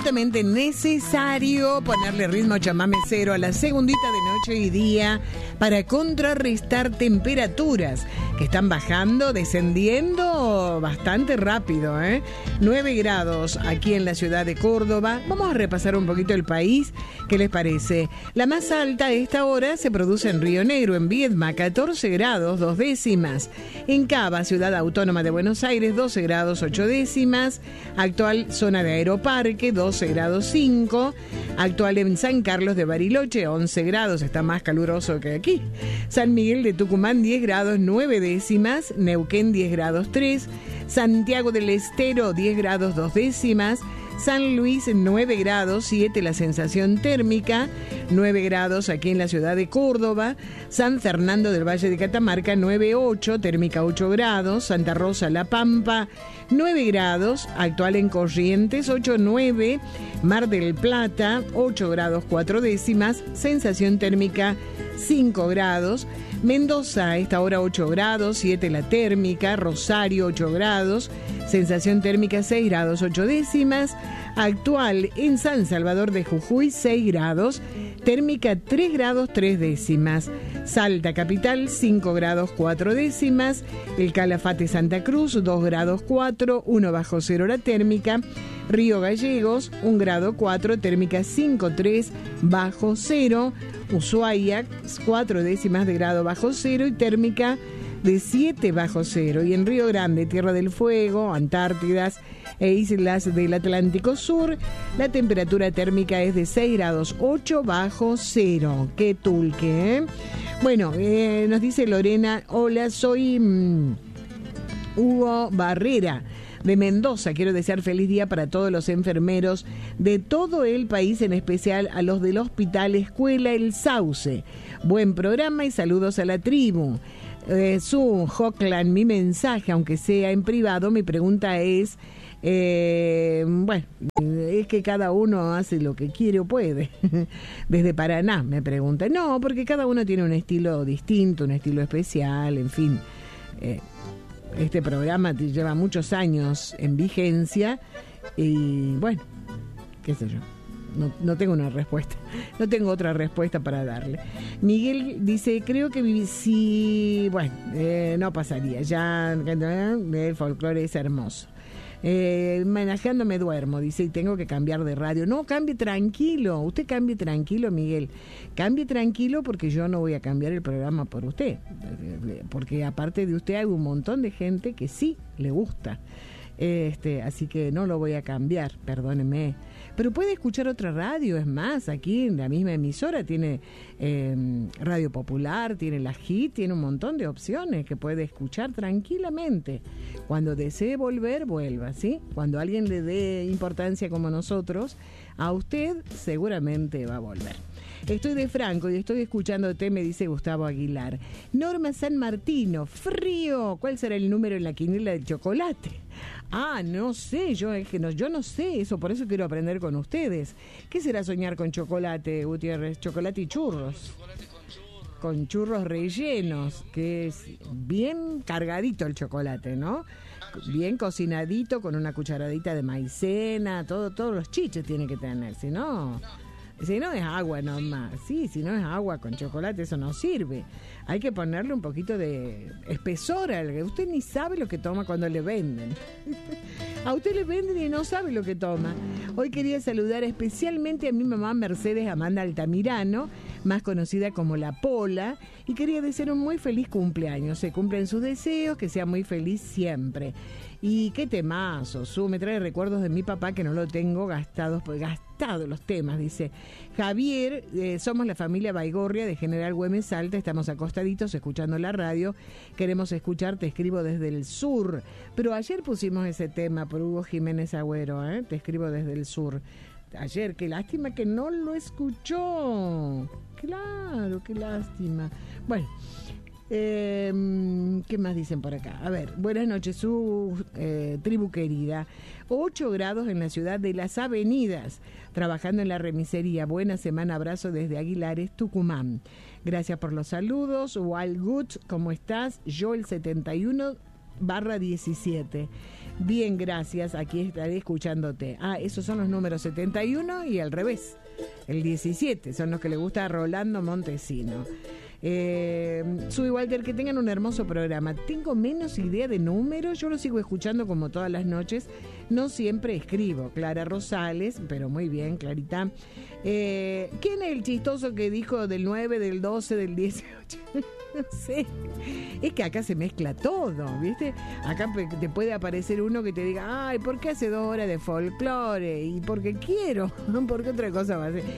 absolutamente necesario ponerle ritmo chamamecero a la segundita de noche y día para contrarrestar temperaturas que están bajando, descendiendo bastante rápido, 9 grados aquí en la ciudad de Córdoba. Vamos a repasar un poquito el país. ¿Qué les parece? La más alta a esta hora se produce en Río Negro, en Viedma, 14 grados 2 décimas. En Cava, ciudad autónoma de Buenos Aires, 12 grados 8 décimas. Actual zona de Aeroparque, 12 grados 5. Actual en San Carlos de Bariloche, 11 grados, está más caluroso que aquí. San Miguel de Tucumán, 10 grados 9 décimas. Neuquén, 10 grados 3. Santiago del Estero, 10 grados 2 décimas. San Luis, 9 grados 7 la sensación térmica, 9 grados aquí en la ciudad de Córdoba. San Fernando del Valle de Catamarca, 9,8, térmica 8 grados. Santa Rosa, La Pampa, 9 grados, actual en Corrientes, 8,9. Mar del Plata, 8 grados 4 décimas, sensación térmica 5 grados. Mendoza, a esta hora 8 grados, 7 la térmica. Rosario, 8 grados, sensación térmica 6 grados 8 décimas. Actual en San Salvador de Jujuy, 6 grados, térmica 3 grados 3 décimas. Salta capital, 5 grados 4 décimas. El Calafate Santa Cruz, 2 grados 4, 1 bajo cero la térmica. Río Gallegos, 1 grado 4, térmica 5,3 bajo cero. Ushuaia, 4 décimas de grado bajo cero y térmica de 7 bajo cero. Y en Río Grande, Tierra del Fuego, Antártidas e islas del Atlántico Sur, la temperatura térmica es de 6 grados 8 bajo cero. ¡Qué tulque! Bueno, nos dice Lorena: hola, soy Hugo Barrera de Mendoza. Quiero desear feliz día para todos los enfermeros de todo el país, en especial a los del Hospital Escuela El Sauce. Buen programa y saludos a la tribu. Su Hockland, mi mensaje, aunque sea en privado, mi pregunta es, bueno, es que cada uno hace lo que quiere o puede. Desde Paraná me pregunta. No, porque cada uno tiene un estilo distinto, un estilo especial, en fin. Este programa lleva muchos años en vigencia y bueno, qué sé yo. No tengo una respuesta. No tengo otra respuesta para darle. Miguel dice: creo que si... Bueno, no pasaría. Ya el folclore es hermoso. Manejando me duermo, dice, y tengo que cambiar de radio. No, cambie tranquilo. Usted cambie tranquilo, Miguel. Cambie tranquilo, porque yo no voy a cambiar el programa por usted. Porque aparte de usted hay un montón de gente que sí le gusta. Así que no lo voy a cambiar, perdóneme. Pero puede escuchar otra radio, es más, aquí en la misma emisora tiene Radio Popular, tiene la HIT, tiene un montón de opciones que puede escuchar tranquilamente. Cuando desee volver, vuelva, ¿sí? Cuando alguien le dé importancia como nosotros, a usted seguramente va a volver. Estoy de Franco y estoy escuchándote, me dice Gustavo Aguilar. Norma San Martino, frío. ¿Cuál será el número en la quiniela del chocolate? Ah, no sé, yo no sé eso, por eso quiero aprender con ustedes. ¿Qué será soñar con chocolate, Gutiérrez? Chocolate y churros. Con churros rellenos, que es bien cargadito el chocolate, ¿no? Bien cocinadito, con una cucharadita de maicena, todos los chiches tiene que tener, si no es agua nomás. Sí, si no es agua con chocolate, eso no sirve. Hay que ponerle un poquito de espesor al que usted ni sabe lo que toma cuando le venden. A usted le venden y no sabe lo que toma. Hoy quería saludar especialmente a mi mamá Mercedes Amanda Altamirano, más conocida como La Pola, y quería desear un muy feliz cumpleaños. Se cumplen sus deseos, que sea muy feliz siempre. Y qué temazo, me trae recuerdos de mi papá, que no lo tengo gastado los temas, dice Javier. Somos la familia Baigorria de General Güemes Salta, estamos acostaditos escuchando la radio, queremos escuchar Te escribo desde el sur, pero ayer pusimos ese tema por Hugo Jiménez Agüero, Te escribo desde el sur. Ayer, qué lástima que no lo escuchó. Claro, qué lástima. Bueno, ¿qué más dicen por acá? A ver, buenas noches, su tribu querida. 8 grados en la ciudad de Las Avenidas, trabajando en la remisería. Buena semana, abrazo desde Aguilares, Tucumán. Gracias por los saludos. Wild Good, ¿cómo estás? Yo el 71/17. Bien, gracias, aquí estaré escuchándote. Esos son los números 71 y al revés, el 17, son los que le gusta a Rolando Montesino. Soy Walter, que tengan un hermoso programa. Tengo menos idea de números, yo lo sigo escuchando como todas las noches, no siempre escribo. Clara Rosales, pero muy bien, Clarita. ¿Quién es el chistoso que dijo del 9, del 12, del 18? No sé, es que acá se mezcla todo, ¿viste? Acá te puede aparecer uno que te diga, ay, ¿por qué hace 2 horas de folclore? Y porque quiero, ¿por qué otra cosa va a hacer?